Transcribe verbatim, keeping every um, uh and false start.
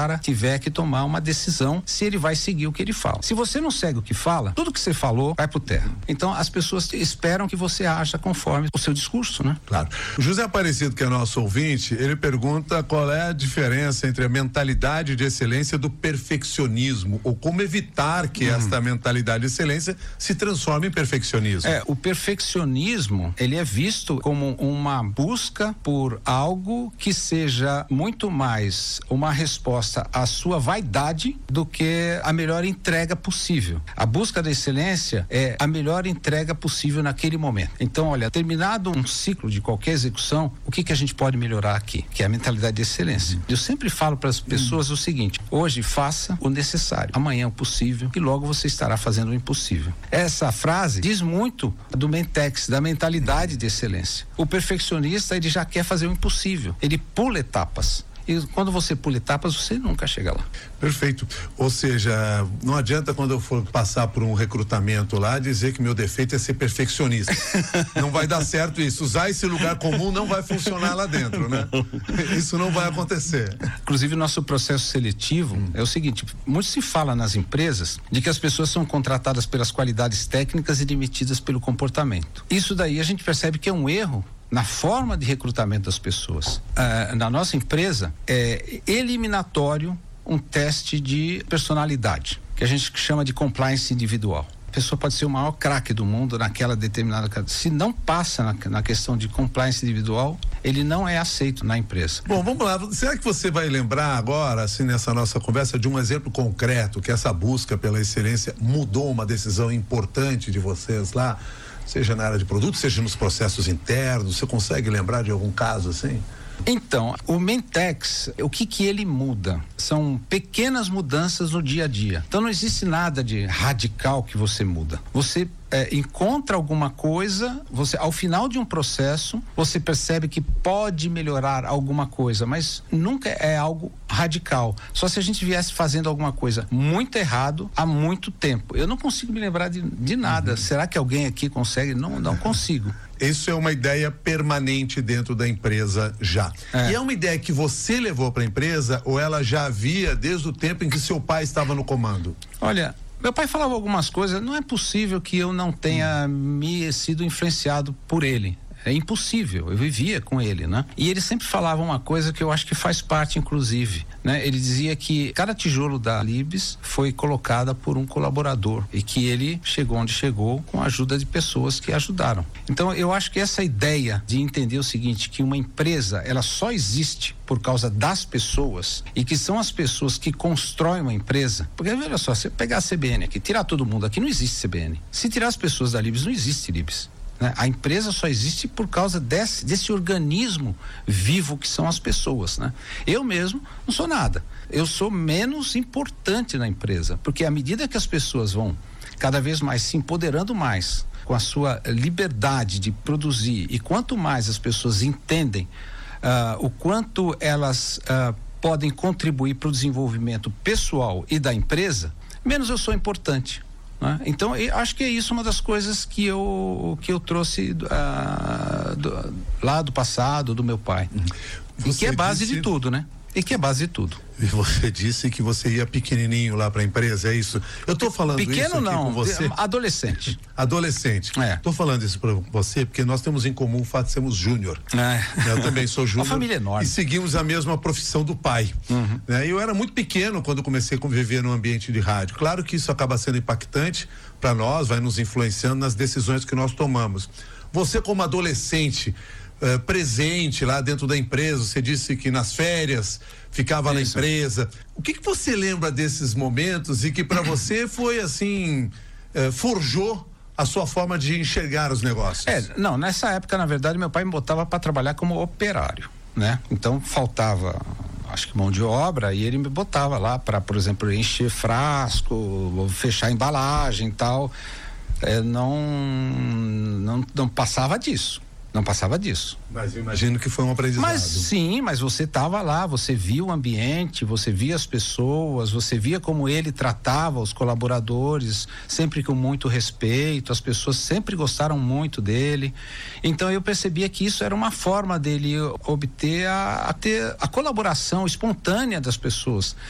cara tiver que tomar uma decisão se ele vai seguir o que ele fala. Se você não segue o que fala, tudo que você falou vai pro terra. Então as pessoas esperam que você haja conforme o seu discurso, né? Claro. O José Aparecido, que é nosso ouvinte, ele pergunta qual é a diferença entre a mentalidade de excelência do perfeccionismo, ou como evitar que hum. esta mentalidade de excelência se transforme em perfeccionismo. É, o perfeccionismo, ele é visto como uma busca por algo que seja muito mais uma resposta à sua vaidade do que a melhor entrega possível. A busca da excelência é a melhor entrega possível naquele momento. Então, olha, terminado um ciclo de qualquer execução, o que que a gente pode melhorar aqui? Que é a mentalidade de excelência. Eu sempre falo para as pessoas o seguinte: hoje faça o necessário, amanhã o possível e logo você estará fazendo o impossível. Essa frase diz muito do Mentex, da mentalidade de excelência. O perfeccionista, ele já quer fazer o impossível, ele pula etapas. E quando você pula etapas, você nunca chega lá. Perfeito. Ou seja, não adianta quando eu for passar por um recrutamento lá dizer que meu defeito é ser perfeccionista. Não vai dar certo isso. Usar esse lugar comum não vai funcionar lá dentro, né? Isso não vai acontecer. Inclusive, o nosso processo seletivo hum. é o seguinte: muito se fala nas empresas de que as pessoas são contratadas pelas qualidades técnicas e demitidas pelo comportamento. Isso daí a gente percebe que é um erro na forma de recrutamento das pessoas. Ah, na nossa empresa, é eliminatório um teste de personalidade, que a gente chama de compliance individual. A pessoa pode ser o maior craque do mundo naquela determinada... Se não passa na, na questão de compliance individual, ele não é aceito na empresa. Bom, vamos lá. Será que você vai lembrar agora, assim, nessa nossa conversa, de um exemplo concreto que essa busca pela excelência mudou uma decisão importante de vocês lá? Seja na área de produto, seja nos processos internos, você consegue lembrar de algum caso assim? Então, o Mentex, o que que ele muda? São pequenas mudanças no dia a dia. Então não existe nada de radical que você muda. Você é, encontra alguma coisa, você, ao final de um processo, você percebe que pode melhorar alguma coisa, mas nunca é algo radical. Só se a gente viesse fazendo alguma coisa muito errado há muito tempo. Eu não consigo me lembrar de, de nada. Uhum. Será que alguém aqui consegue? Não, não consigo. Isso é uma ideia permanente dentro da empresa já. É. E é uma ideia que você levou para a empresa ou ela já havia desde o tempo em que seu pai estava no comando? Olha, meu pai falava algumas coisas, não é possível que eu não tenha hum. me sido influenciado por ele. É impossível, eu vivia com ele, né? E ele sempre falava uma coisa que eu acho que faz parte, inclusive, né? Ele dizia que cada tijolo da Libes foi colocada por um colaborador e que ele chegou onde chegou com a ajuda de pessoas que ajudaram. Então, eu acho que essa ideia de entender o seguinte, que uma empresa, ela só existe por causa das pessoas e que são as pessoas que constroem uma empresa. Porque, olha só, você pegar a C B N aqui, tirar todo mundo aqui, não existe C B N. Se tirar as pessoas da Libes, não existe Libes. A empresa só existe por causa desse, desse organismo vivo que são as pessoas, né? Eu mesmo não sou nada. Eu sou menos importante na empresa, porque à medida que as pessoas vão cada vez mais se empoderando mais com a sua liberdade de produzir, e quanto mais as pessoas entendem uh, o quanto elas uh, podem contribuir para o desenvolvimento pessoal e da empresa, menos eu sou importante. Então, eu acho que é isso uma das coisas que eu, que eu trouxe uh, do, lá do passado, do meu pai. Você e que é base disse... de tudo, né? E que é base de tudo. E você disse que você ia pequenininho lá para a empresa, é isso? Eu tô falando Pequeno isso aqui não, com você. Adolescente. Adolescente. É. Tô falando isso para você porque nós temos em comum o fato de sermos júnior. É. Eu também sou júnior. Uma família enorme. E seguimos a mesma profissão do pai. Uhum. Né? Eu era muito pequeno quando comecei a conviver no ambiente de rádio. Claro que isso acaba sendo impactante para nós, vai nos influenciando nas decisões que nós tomamos. Você como adolescente, Uh, presente lá dentro da empresa, você disse que nas férias ficava Isso. na empresa. O que que você lembra desses momentos e que para você foi assim, uh, forjou a sua forma de enxergar os negócios? É, não, nessa época, na verdade, meu pai me botava para trabalhar como operário, né? Então faltava, acho que mão de obra, e ele me botava lá para, por exemplo, encher frasco, fechar embalagem e tal. É, não, não, não passava disso. Não passava disso. Mas eu imagino que foi um aprendizado. Mas sim, mas você estava lá, você via o ambiente, você via as pessoas, você via como ele tratava os colaboradores, sempre com muito respeito, as pessoas sempre gostaram muito dele. Então eu percebia que isso era uma forma dele obter a, a ter a colaboração espontânea das pessoas.